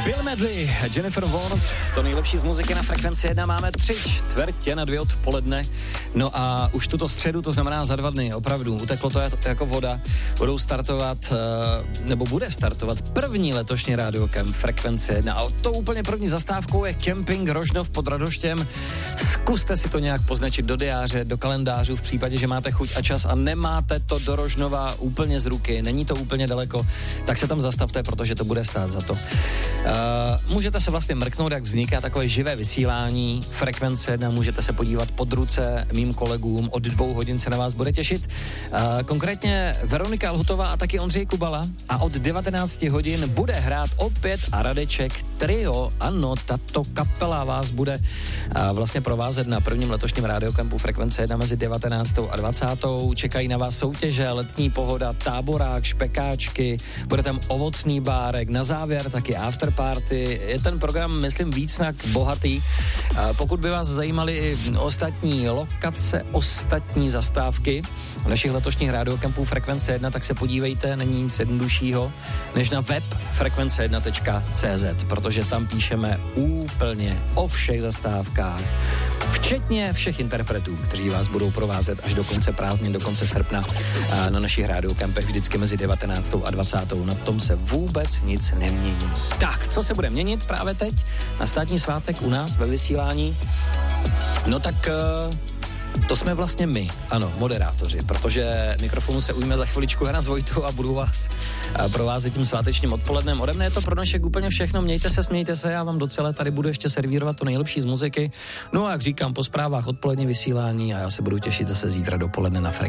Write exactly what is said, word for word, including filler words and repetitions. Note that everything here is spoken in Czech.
Bill Medley, Jennifer Warnes, to nejlepší z muziky na Frekvenci jedna, máme tři čtvrtě na dvě odpoledne, no a už tuto středu, to znamená za dva dny, opravdu, uteklo to jako voda, budou startovat, nebo bude startovat první letošní rádiokemp Frekvence jedna a to úplně první zastávkou je Kemping Rožnov pod Radoštěm. Zkuste si to nějak poznačit do diáře, do kalendářů v případě, že máte chuť a čas a nemáte to do Rožnova úplně z ruky, není to úplně daleko, tak se tam zastavte, protože to bude stát za to. Uh, můžete se vlastně mrknout, jak vzniká takové živé vysílání Frekvence jedna, můžete se podívat pod ruce mým kolegům, od dvou hodin se na vás bude těšit. Uh, konkrétně Veronika Lhutová a taky Ondřej Kubala a od devatenácti hodin bude hrát opět a Radeček trio. Ano, tato kapela vás bude uh, vlastně provázet na prvním letošním rádiokempu Frekvence jedna mezi devatenáctou a dvacátou Čekají na vás soutěže, letní pohoda, táborák, špekáčky, bude tam ovocný bárek, na závěr taky afterparty. Je ten program, myslím, víc jak bohatý. Pokud by vás zajímaly i ostatní lokace, ostatní zastávky našich letošních rádiokempů Frekvence jedna, tak se podívejte, není nic jednoduššího, než na web frekvence jedna tečka cé zet, protože tam píšeme úplně o všech zastávkách, včetně všech interpretů, kteří vás budou provázet až do konce prázdnin, do konce srpna na našich rádiokempech vždycky mezi devatenáctou a dvacátou Na tom se vůbec nic nemění. Tak, co se bude měnit právě teď na státní svátek u nás ve vysílání? No tak to jsme vlastně my, ano, moderátoři, protože mikrofonu se ujme za chviličku Jana z Vojtu a budu vás provázet tím svátečním odpolednem. Ode mne je to pro dnešek úplně všechno, mějte se, smějte se, já vám docela tady budu ještě servírovat to nejlepší z muziky. No a jak říkám, po zprávách odpolední vysílání a já se budu těšit zase zítra dopoledne na Frekvenci.